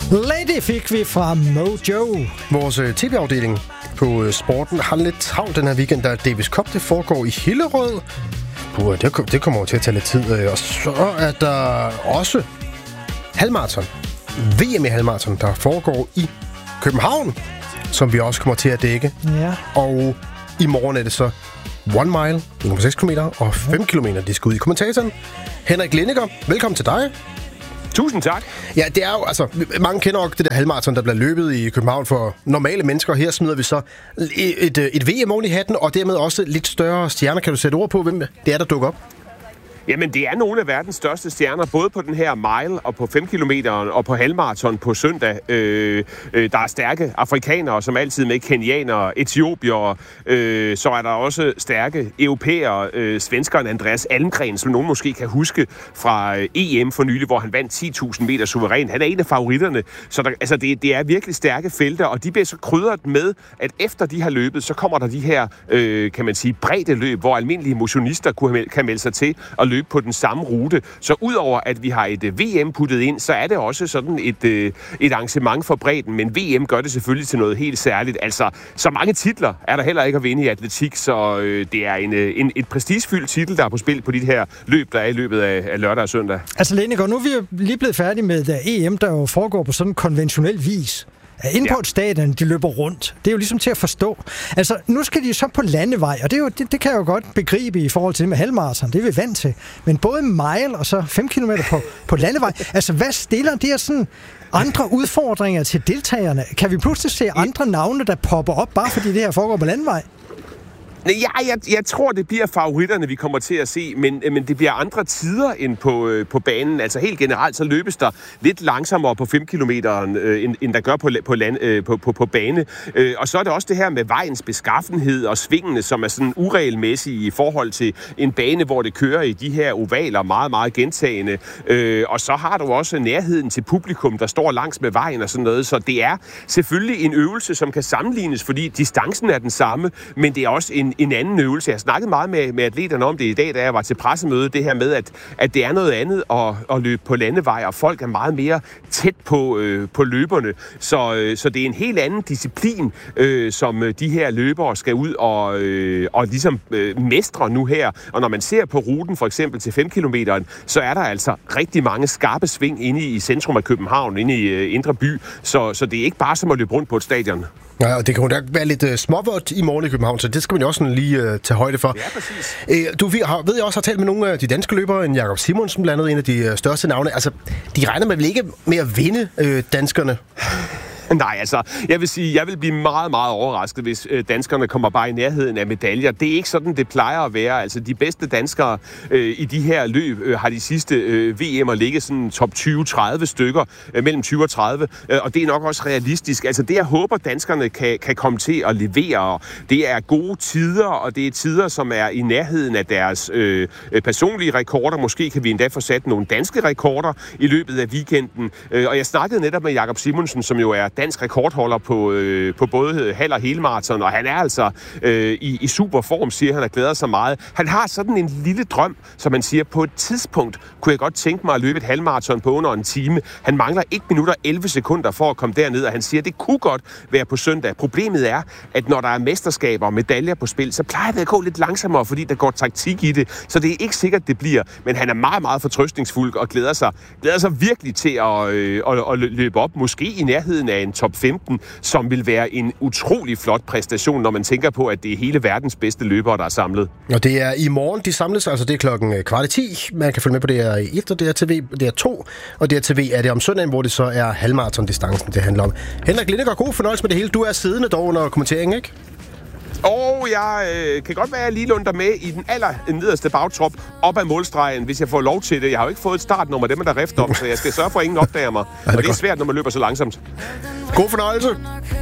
Lady fik vi fra Mojo. Vores tv-afdeling på sporten har lidt travlt den her weekend, da Davis Cup det foregår i Hillerød. Det kommer jo til at tage lidt tid. Og så er der også halvmarathon. VM i halvmarathon, der foregår i København, som vi også kommer til at dække. Ja. Og i morgen er det så 1 mile, 1,6 km og 5 km, de skal ud i. Kommentatoren Henrik Lindegaard, velkommen til dig. Tusind tak. Ja, det er jo, altså, mange kender jo det der halvmarathon, der bliver løbet i København for normale mennesker. Her smider vi så et VM oven i hatten, og dermed også lidt større stjerner. Kan du sætte ord på, hvem det er, der dukker op? Jamen, det er nogle af verdens største stjerner, både på den her mile og på 5 kilometer og på halvmarathon på søndag. Der er stærke afrikanere, som altid med, kenianere, etiopiere. Så er der også stærke europæere, svenskeren Andreas Almgren, som nogen måske kan huske fra EM for nylig, hvor han vandt 10.000 meter suveræn. Han er en af favoritterne. Så det er virkelig stærke felter, og de bliver så krydret med, at efter de har løbet, så kommer der de her, kan man sige, bredde løb, hvor almindelige motionister kan melde sig til og løbe på den samme rute. Så udover at vi har et VM puttet ind, så er det også sådan et arrangement for bredden, men VM gør det selvfølgelig til noget helt særligt. Altså, så mange titler er der heller ikke at vinde i atletik, så det er et prestigefyldt titel, der er på spil på de her løb, der er i løbet af lørdag og søndag. Altså, Lenegård, nu er vi jo lige blevet færdige med EM, der jo foregår på sådan konventionel vis. Inde på et stadion, de løber rundt. Det er jo ligesom til at forstå. Altså, nu skal de så på landevej, og det kan jeg jo godt begribe i forhold til det med halvmarathon. Det er vi vant til. Men både mile og så 5 km på landevej. Altså, hvad stiller det her sådan andre udfordringer til deltagerne? Kan vi pludselig se andre navne, der popper op, bare fordi det her foregår på landevej? Jeg tror, det bliver favoritterne, vi kommer til at se, men det bliver andre tider end på banen. Altså helt generelt, så løbes der lidt langsommere på 5 kilometeren, end der gør på bane. Og så er det også det her med vejens beskaffenhed og svingene, som er sådan uregelmæssige i forhold til en bane, hvor det kører i de her ovaler meget, meget gentagende. Og så har du også nærheden til publikum, der står langs med vejen og sådan noget. Så det er selvfølgelig en øvelse, som kan sammenlignes, fordi distancen er den samme, men det er også en anden øvelse. Jeg har snakket meget med atleterne om det i dag, da jeg var til pressemøde, det her med, at det er noget andet at løbe på landevej, og folk er meget mere tæt på løberne. Så det er en helt anden disciplin, som de her løbere skal ud og ligesom mestre nu her. Og når man ser på ruten for eksempel til 5 kilometeren, så er der altså rigtig mange skarpe sving inde i centrum af København, inde i Indre By. Så det er ikke bare som at løbe rundt på et stadion. Ja, og det kan jo nok være lidt småvådt i morgen i København, så det skal man jo også lige tage højde for. Ja, præcis. Ved jeg også har talt med nogle af de danske løbere, en Jakob Simonsen, blandt andet en af de største navne. Altså, de regner vel ikke med at vinde danskerne? Nej, altså, jeg vil sige, jeg vil blive meget, meget overrasket, hvis danskerne kommer bare i nærheden af medaljer. Det er ikke sådan, det plejer at være. Altså, de bedste danskere i de her løb har de sidste VM'er ligget sådan top 20-30 stykker, mellem 20 og 30, og det er nok også realistisk. Altså, det jeg håber, danskerne kan komme til at levere, det er gode tider, og det er tider, som er i nærheden af deres personlige rekorder. Måske kan vi endda få sat nogle danske rekorder i løbet af weekenden. Og jeg snakkede netop med Jakob Simonsen, som jo er dansk rekordholder på både halv- og helmarathon, og han er altså i super form, siger han, og glæder sig meget. Han har sådan en lille drøm, som han siger, på et tidspunkt kunne jeg godt tænke mig at løbe et halvmarathon på under en time. Han mangler 1 minut og 11 sekunder for at komme derned, og han siger, at det kunne godt være på søndag. Problemet er, at når der er mesterskaber og medaljer på spil, så plejer det at gå lidt langsommere, fordi der går taktik i det, så det er ikke sikkert, det bliver. Men han er meget, meget fortrøstningsfuld og glæder sig virkelig til at løbe op, måske i nærheden af en top 15, som vil være en utrolig flot præstation, når man tænker på, at det er hele verdens bedste løbere, der er samlet. Og det er i morgen, de samles, altså det er klokken 9:15. Man kan følge med på DR1 og DRTV, DR2, og DRTV er det om søndagen, hvor det så er halvmarathon-distancen, det handler om. Henrik Lindegaard, god fornøjelse med det hele. Du er siddende dog under kommenteringen, ikke? Og jeg kan godt være, at jeg lige lunder med i den aller nederste bagtrop op ad målstregen, hvis jeg får lov til det. Jeg har jo ikke fået et startnummer, dem er der rift om, så jeg skal sørge for, at ingen opdager mig. Og det er svært, når man løber så langsomt. God fornøjelse!